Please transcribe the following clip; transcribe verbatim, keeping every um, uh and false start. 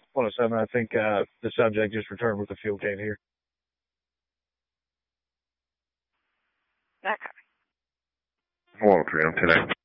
one oh seven. I think uh, the subject just returned with a fuel can here. Okay. Hello, three oh today.